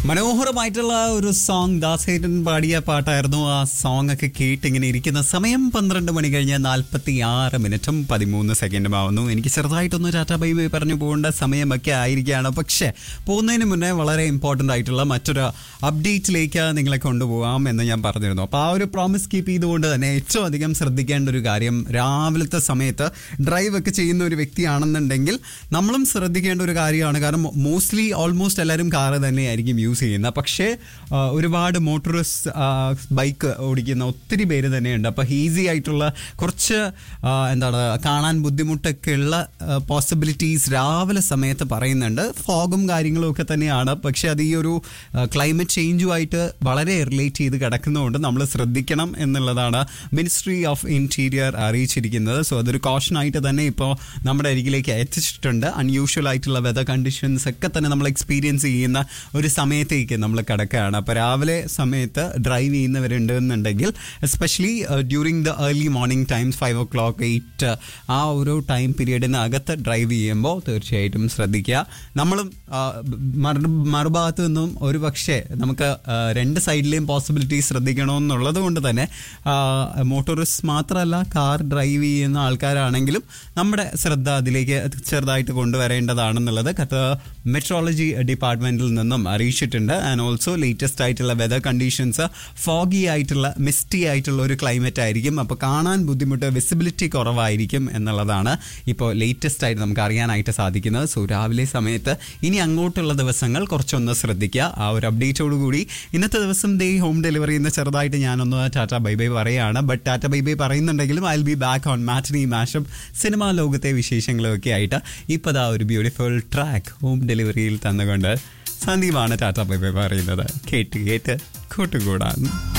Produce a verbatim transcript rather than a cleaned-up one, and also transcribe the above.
മനോഹരമായിട്ടുള്ള ഒരു സോങ് ദാസേട്ടൻ പാടിയ പാട്ടായിരുന്നു. ആ സോങ് ഒക്കെ കേട്ട് ഇങ്ങനെ ഇരിക്കുന്ന സമയം പന്ത്രണ്ട് മണി കഴിഞ്ഞ് നാൽപ്പത്തി ആറ് മിനിറ്റും പതിമൂന്ന് സെക്കൻഡും ആവുന്നു. എനിക്ക് ചെറുതായിട്ടൊന്ന് ടാറ്റ ബൈ ബൈ പറഞ്ഞു പോകേണ്ട സമയമൊക്കെ ആയിരിക്കുകയാണ്. പക്ഷേ പോകുന്നതിന് മുന്നേ വളരെ ഇമ്പോർട്ടൻ്റ് ആയിട്ടുള്ള മറ്റൊരു അപ്ഡേറ്റിലേക്ക് നിങ്ങളെ കൊണ്ടുപോകാം എന്ന് ഞാൻ പറഞ്ഞിരുന്നു. അപ്പോൾ ആ ഒരു പ്രോമിസ് കീപ്പ് ചെയ്തുകൊണ്ട് തന്നെ ഏറ്റവും അധികം ശ്രദ്ധിക്കേണ്ട ഒരു കാര്യം, രാവിലത്തെ സമയത്ത് ഡ്രൈവ് ഒക്കെ ചെയ്യുന്ന ഒരു വ്യക്തിയാണെന്നുണ്ടെങ്കിൽ നമ്മളും ശ്രദ്ധിക്കേണ്ട ഒരു കാര്യമാണ്. കാരണം മോസ്റ്റ്ലി ഓൾമോസ്റ്റ് എല്ലാവരും കാറ് തന്നെയായിരിക്കും യൂസ് ചെയ്യുന്ന. പക്ഷേ ഒരുപാട് മോട്ടോറിസ്റ്റ് ബൈക്ക് ഓടിക്കുന്ന ഒത്തിരി പേര് തന്നെയുണ്ട്. അപ്പോൾ ഈസി ആയിട്ടുള്ള കുറച്ച് എന്താണ് കാണാൻ ബുദ്ധിമുട്ടൊക്കെ ഉള്ള പോസിബിലിറ്റീസ് രാവിലെ സമയത്ത് പറയുന്നുണ്ട്. ഫോഗും കാര്യങ്ങളും ഒക്കെ തന്നെയാണ്. പക്ഷെ അത് ഈ ഒരു ക്ലൈമറ്റ് ചേഞ്ചുമായിട്ട് വളരെ റിലേറ്റ് ചെയ്ത് കിടക്കുന്നതുകൊണ്ട് നമ്മൾ ശ്രദ്ധിക്കണം എന്നുള്ളതാണ് മിനിസ്ട്രി ഓഫ് ഇൻറ്റീരിയർ അറിയിച്ചിരിക്കുന്നത്. സോ അതൊരു കോഷനായിട്ട് തന്നെ ഇപ്പോൾ നമ്മുടെ അരികിലേക്ക് എത്തിച്ചിട്ടുണ്ട്. അൺയൂഷ്വൽ ആയിട്ടുള്ള വെതർ കണ്ടീഷൻസ് ഒക്കെ തന്നെ നമ്മൾ എക്സ്പീരിയൻസ് ചെയ്യുന്ന ഒരു സമയത്തേക്ക് നമ്മൾ കിടക്കുകയാണ്. അപ്പോൾ രാവിലെ സമയത്ത് ഡ്രൈവ് ചെയ്യുന്നവരുണ്ട് എന്നുണ്ടെങ്കിൽ especially during the early morning times five O clock eight ആ ഒരു ടൈം പീരീഡിന് അകത്ത് ഡ്രൈവ് ചെയ്യുമ്പോൾ തീർച്ചയായിട്ടും ശ്രദ്ധിക്കുക. നമ്മളും മറുഭാഗത്തു നിന്നും ഒരു പക്ഷേ നമുക്ക് രണ്ട് സൈഡിലെയും പോസിബിലിറ്റി ശ്രദ്ധിക്കണമെന്നുള്ളത് കൊണ്ട് തന്നെ മോട്ടോറിസ്റ്റ് മാത്രമല്ല കാർ ഡ്രൈവ് ചെയ്യുന്ന ആൾക്കാരാണെങ്കിലും നമ്മുടെ ശ്രദ്ധ അതിലേക്ക് ചെറുതായിട്ട് കൊണ്ടുവരേണ്ടതാണെന്നുള്ളത് മെട്രോളജി ഡിപ്പാർട്ട്മെന്റിൽ നിന്നും അറിയിച്ചിട്ടുണ്ട്. ആൻഡ് ഓൾസോ ലേറ്റസ്റ്റ് ആയിട്ടുള്ള വെതർ കണ്ടീഷൻസ് ഫോഗി ആയിട്ടുള്ള മിസ്റ്റി ആയിട്ടുള്ള ഒരു ക്ലൈമറ്റ് ആയിരിക്കും. അപ്പോൾ കാണാൻ ബുദ്ധിമുട്ട്, വിസിബിലിറ്റി കുറവായിരിക്കും എന്നുള്ളതാണ് ഇപ്പോൾ ലേറ്റസ്റ്റ് ആയിട്ട് നമുക്ക് അറിയാനായിട്ട് സാധിക്കുന്നത്. സോ രാവിലെ സമയത്ത് ഇനി അങ്ങോട്ടുള്ള ദിവസങ്ങൾ കുറച്ചൊന്ന് ശ്രദ്ധിക്കുക. ആ ഒരു അപ്ഡേറ്റോടു കൂടി ഇന്നത്തെ ദിവസം ദേ ഹോം ഡെലിവറി എന്ന് ചെറുതായിട്ട് ഞാനൊന്ന് ടാറ്റ ബൈ ബൈ പറയുകയാണ്. ബട്ട് ടാറ്റ ബൈ ബൈ പറയുന്നുണ്ടെങ്കിലും I will be back on matinee mashup cinema ലോകത്തെ വിശേഷങ്ങളും ഒക്കെ ആയിട്ട്. ഇപ്പോൾ ദാ ഒരു ബ്യൂട്ടിഫുൾ ട്രാക്ക് ഹോം ഡെലിവറിയിൽ തന്നുകൊണ്ട് സന്ദീപാണ് ടാറ്റ ബൈ ബൈ പറയുന്നത്. കേട്ട് കേട്ട് കൂട്ടുകൂടാൻ.